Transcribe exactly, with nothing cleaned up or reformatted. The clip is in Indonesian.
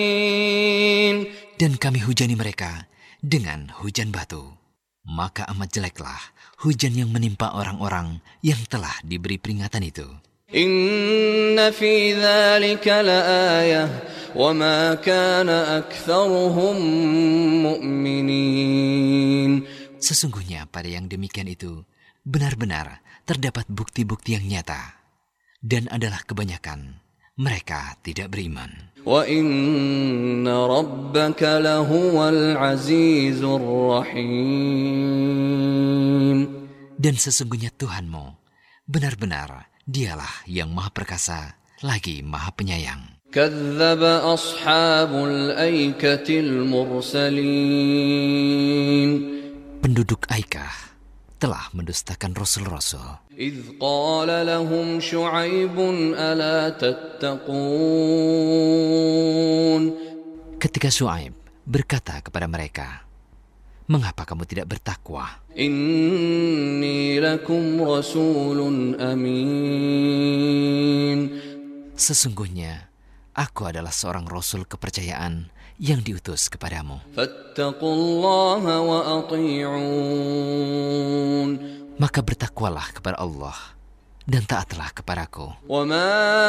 Dan kami hujani mereka dengan hujan batu. Maka amat jeleklah hujan yang menimpa orang-orang yang telah diberi peringatan itu. Inna fi dzalika laayah wa ma kana aktsaruhum mu'minin. Sesungguhnya pada yang demikian itu benar-benar terdapat bukti-bukti yang nyata, dan adalah kebanyakan mereka tidak beriman. Wa inna rabbaka lahuwal azizur rahim. Dan sesungguhnya Tuhanmu benar-benar dialah yang maha perkasa lagi maha penyayang. Kadzdzaba ashabul aikatil mursalin. Penduduk Aikah telah mendustakan rasul-rasul. إذ قال لهم شعيب ألا تتقون. Ketika Syuaib berkata kepada mereka, mengapa kamu tidak bertakwa? Inni lakum rasulun amin. Sesungguhnya aku adalah seorang rasul kepercayaan yang diutus kepadamu. Fattaqullaha wa ati'un. Maka bertakwalah kepada Allah dan taatlah kepadaku. Wa ma